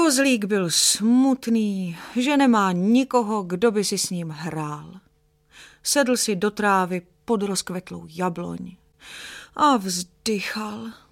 Kozlík byl smutný, že nemá nikoho, kdo by si s ním hrál. Sedl si do trávy pod rozkvetlou jabloň a vzdychal.